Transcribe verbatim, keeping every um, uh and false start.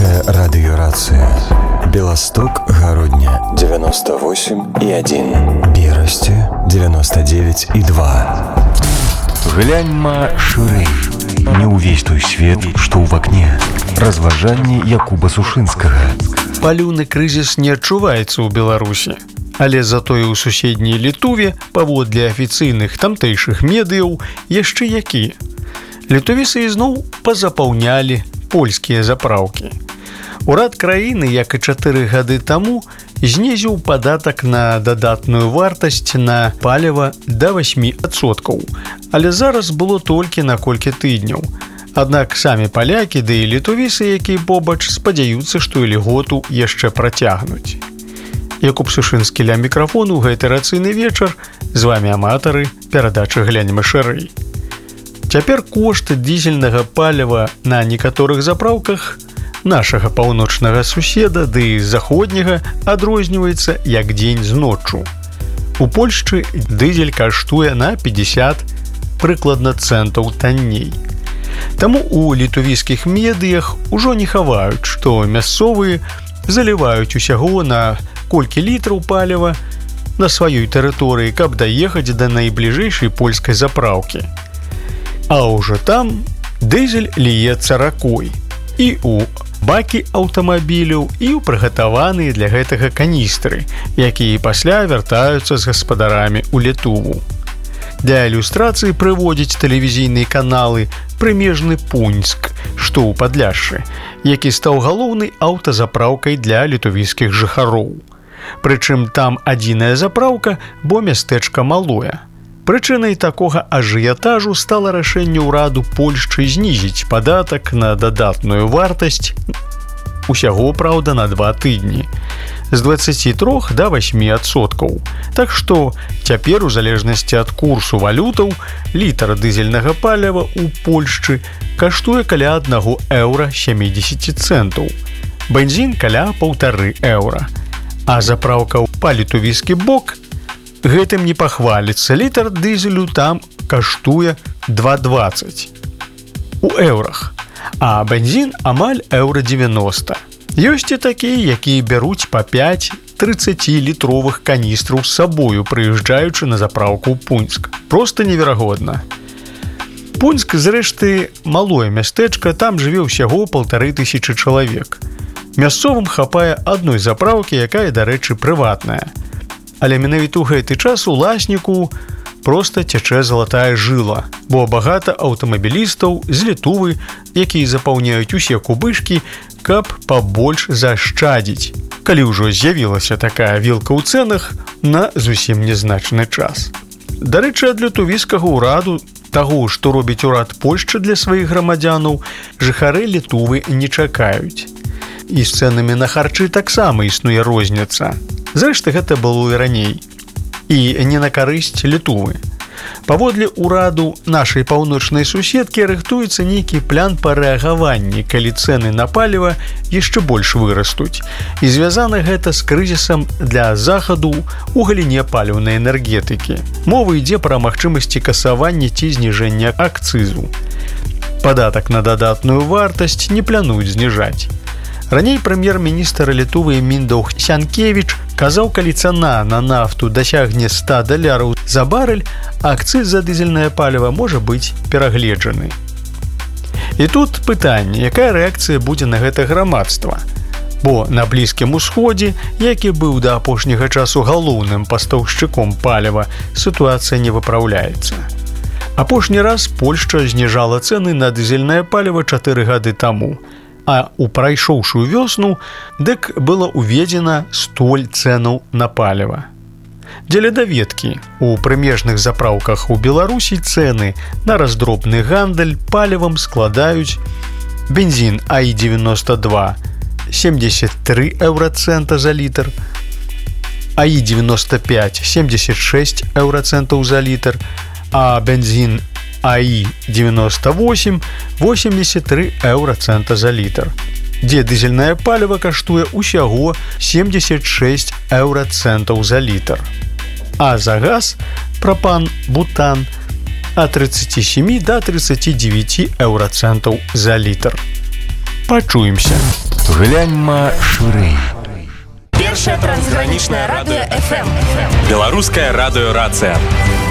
Громадская радиорация. Белосток, Городня девяносто восемь и один. Берасти девяносто девять и два. Гляньма шырэй. Не увесь той свет, што ў вакне. Разважанні Якуба Сушынскага. Палюны крызіс не адчуваецца ў Беларусі. Але затое ў суседняй Літуве, паводле афіцыйных тамтэйшых медыяў, яшчэ які. Літувісы ізноў пазапаўнялі польскія запраўкі. Урад краіны, як і чатыры гады таму, знізіў падатак на дадатную вартасць на паліва да васьмі адсоткаў. Але зараз было толькі на колькі тыдняў. Аднак самі палякі ды і літувісы, якія побач, спадзяюцца, што льготу яшчэ працягнуць. Якуб Сушынскі ля мікрафону, гэты рацыйны вечар. З вамі аматары перадачы «Гляньма шырэй». Цяпер кошт дызельнага паліва на некаторых запраўках нашага паўночнага суседа ды заходняга адрозніваецца як дзень з ноччу. У Польшчы дызель каштуе на пятьдесят прыкладна цэнтаў танней. Таму у літувійскіх медыях ужо не хаваюць, што мясцовыя заліваюць усяго на колькі літраў паліва на сваёй тэрыторыі, каб даехаць да найбліжэйшай польскай запраўкі. А ўжо там дызель ліецца ракой і ў бакі аўтамабіляў, і ў прыгатаваныя для гэтага каністры, якія пасля вяртаюцца з гаспадарамі ў Літуву. Для ілюстрацыі прыводзяць тэлевізійныя каналы прымежны Пуньск, што ў Падляшшы, які стаў галоўнай аўтазапраўкай для літувійскіх жыхароў. Прычым там адзіная запраўка, бо мястэчка малое. Прычынай такога ажыятажу стала рашэнне ўраду Польшчы знізіць падатак на дадатную вартасць усяго, праўда, на два тыдні. З дваццаці трох да васьмі адсоткаў. Так што цяпер, у залежнасці ад курсу валютаў, літр дызельнага паліва ў Польшчы каштуе каля аднаго еўра сямдзесят цэнтаў. Бензін каля паўтары еўра. А запраўка па літувійскі бок гэтым не пахваліцца. Літр дызелю там каштуе два дваццаць у еўрах, а бензін амаль еўра дзевяносто. Ёсць і такія, якія бяруць па пять трыццацілітровых каністраў з сабою, прыязджаючы на запраўку ў Пуньск. Проста неверагодна. Пуньск, зрэшты, малое мястэчка, там жыве ўсяго паўтары тысячы чалавек. Мясцовым хапае адной запраўкі, якая, дарэчы, прыватная. Але менавіта ў гэты час уласніку проста цячэ залатая жыла, бо багата аўтамабілістаў з Літувы, якія запаўняюць усе кубышкі, каб пабольш заашчадзіць, калі ўжо з'явілася такая вілка ў цэнах на зусім нязначны час. Дарэчы, ад літувійскага ўраду, таго, што робіць урад Польшчы для сваіх грамадзянаў, жыхары Літувы не чакаюць. І з цэнамі на харчы таксама існуе розніца. Зрэшты, гэта было і раней. І не на карысць Літувы. Паводле ўраду нашай паўночнай суседкі рыхтуецца нейкі план па рэагаванні, калі цэны на паліва яшчэ больш вырастуць. І звязана гэта з крызісам для захаду ў галіне паліўнай энергетыкі. Мова ідзе пра магчымасці касавання ці зніжэння акцызу. Падатак на дадатную вартасць не плануюць зніжаць. Раней прэм'ер-міністр Літувы Міндаўг Сянкевіч казаў, калі цана на нафту дасягне ста даляраў за барэль, акцыз за дызельнае паліва можа быць перагледжаны. І тут пытанне, якая рэакцыя будзе на гэта грамадства? Бо на Блізкім Усходзе, які быў да апошняга часу галоўным пастаўшчыком паліва, сітуацыя не выпраўляецца. Апошні раз Польшча зніжала цэны на дызельнае паліва чатыры гады таму. А ў прайшоўшую вёсну дык было ўведзена столь цэнаў на паліва. Дзеля даведкі, у прымежных запраўках у Беларусі цэны на раздробны гандаль палівам складаюць бензін А І девяносто два семьдесят три еўрацэнта за літр, А І девяносто пять семьдесят шесть еўрацэнтаў за літр, а бензін А І девяносто восемь восемьдесят три еўрацэнта за літр, дзе дызельнае паліва каштуе ўсяго семьдесят шесть еўрацэнтаў за літр. А за газ, пропан, бутан ад тридцати семи до тридцати девяти еўрацэнтаў за літр. Пачуемся. Гляньма шырэй. Першае трансгранічнае радыё эф эм. Беларуская радыёрацыя.